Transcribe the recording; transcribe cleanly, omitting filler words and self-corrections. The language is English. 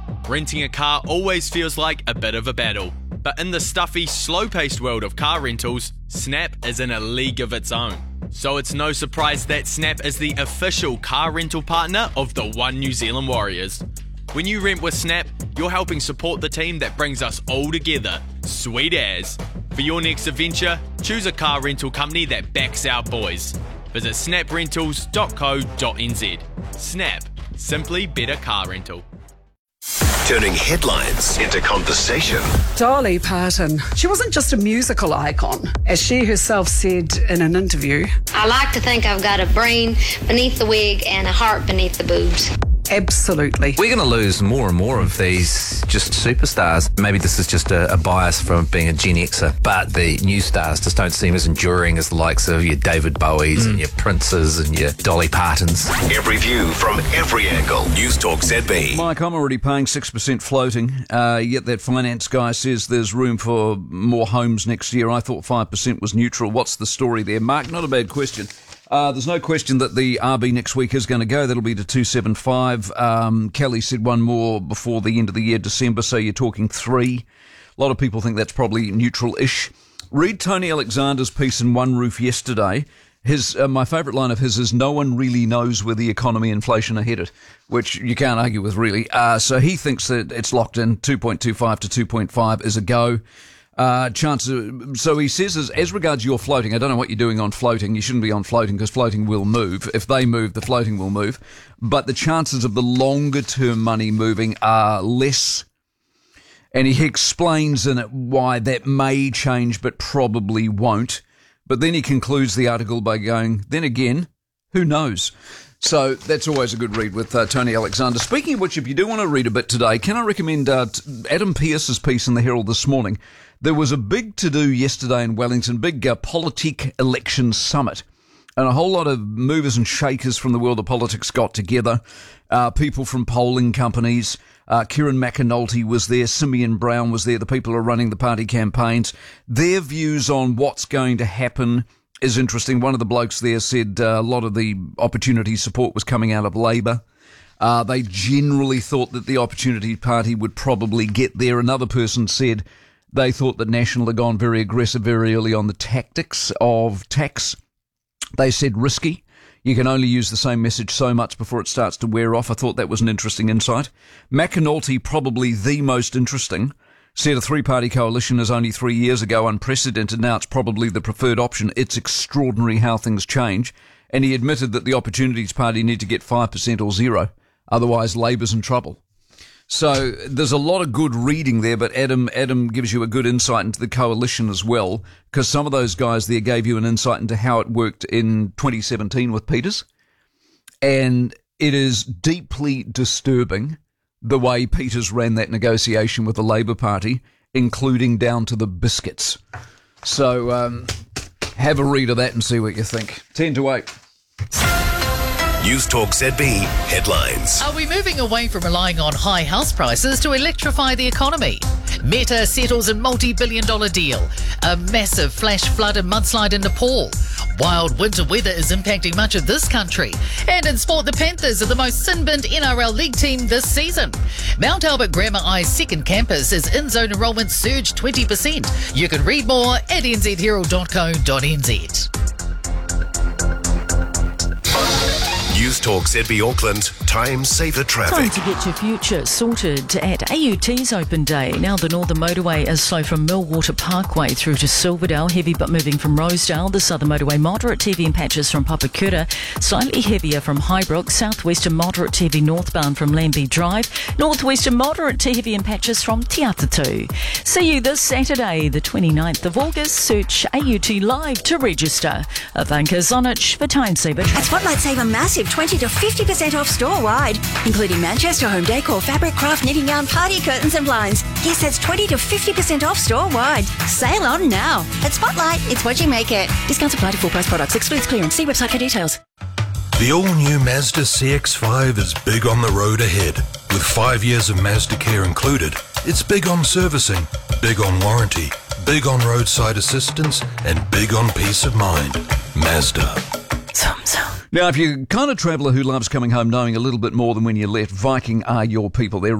Renting a car always feels like a bit of a battle, but in the stuffy, slow-paced world of car rentals, Snap is in a league of its own. So it's no surprise that Snap is the official car rental partner of the One New Zealand Warriors. When you rent with Snap, you're helping support the team that brings us all together. Sweet as. For your next adventure, choose a car rental company that backs our boys. Visit snaprentals.co.nz. Snap. Simply better car rental. Turning headlines into conversation. Dolly Parton. She wasn't just a musical icon, as she herself said in an interview. I like to think I've got a brain beneath the wig and a heart beneath the boobs. Absolutely. We're going to lose more and more of these just superstars. Maybe this is just a bias from being a Gen Xer, but the new stars just don't seem as enduring as the likes of your David Bowies and your Princes and your Dolly Partons. Every view from every angle. News Talk ZB. Mike, I'm already paying 6% floating, yet that finance guy says there's room for more homes next year. I thought 5% was neutral. What's the story there? Mark, not a bad question. There's no question that the RB next week is going to go. That'll be to 275. Kelly said one more before the end of the year, December, so you're talking 3. A lot of people think that's probably neutral-ish. Read Tony Alexander's piece in One Roof yesterday. My favourite line of his is, no one really knows where the economy and inflation are headed, which you can't argue with, really. So he thinks that it's locked in. 2.25 to 2.5 is a go. So he says, as regards your floating, I don't know what you're doing on floating. You shouldn't be on floating because floating will move. If they move, the floating will move. But the chances of the longer term money moving are less. And he explains in it why that may change, but probably won't. But then he concludes the article by going, then again, who knows? So that's always a good read with Tony Alexander. Speaking of which, if you do want to read a bit today, can I recommend Adam Pearce's piece in the Herald this morning? There was a big to-do yesterday in Wellington, big Politique Election Summit. And a whole lot of movers and shakers from the world of politics got together. People from polling companies. Kieran McAnulty was there. Simeon Brown was there. The people who are running the party campaigns. Their views on what's going to happen is interesting. One of the blokes there said a lot of the Opportunity support was coming out of Labour. They generally thought that the Opportunity Party would probably get there. Another person said they thought that National had gone very aggressive very early on the tactics of tax. They said risky. You can only use the same message so much before it starts to wear off. I thought that was an interesting insight. McAnulty, probably the most interesting, said a three-party coalition is only 3 years ago unprecedented. Now it's probably the preferred option. It's extraordinary how things change. And he admitted that the Opportunities Party need to get 5% or 0. Otherwise, Labour's in trouble. So there's a lot of good reading there, but Adam gives you a good insight into the coalition as well, because some of those guys there gave you an insight into how it worked in 2017 with Peters. And it is deeply disturbing the way Peters ran that negotiation with the Labour Party, including down to the biscuits. So have a read of that and see what you think. 10 to 8. News Talk ZB headlines. Are we moving away from relying on high house prices to electrify the economy? Meta settles a multi-billion-dollar deal. A massive flash flood and mudslide in Nepal. Wild winter weather is impacting much of this country. And in sport, the Panthers are the most sin-binned NRL League team this season. Mount Albert Grammar I's second campus is in-zone enrolment surged 20%. You can read more at nzherald.co.nz. News Talk ZB Auckland. Time saver traffic. Time to get your future sorted at AUT's open day. Now the Northern Motorway is slow from Millwater Parkway through to Silverdale. Heavy but moving from Rosedale. The Southern Motorway moderate to heavy in patches from Papakura. Slightly heavier from Highbrook. Southwestern moderate to heavy northbound from Lambie Drive. Northwestern moderate to heavy in patches from Te Atatu. See you this Saturday, the 29th of August. Search AUT Live to register. Ivanka Zonich for Time Saver Traffic. At Spotlight, save a massive 20 to 50% off store-wide, including Manchester home decor, fabric, craft, knitting yarn, party curtains and blinds. Yes, that's 20 to 50% off store-wide. Sail on now. At Spotlight, it's what you make it. Discounts apply to full-price products. Excludes clearance. See website for details. The all-new Mazda CX-5 is big on the road ahead. With 5 years of Mazda Care included, it's big on servicing, big on warranty, big on roadside assistance, and big on peace of mind. Mazda. Now, if you're the kind of traveller who loves coming home knowing a little bit more than when you left, Viking are your people. They're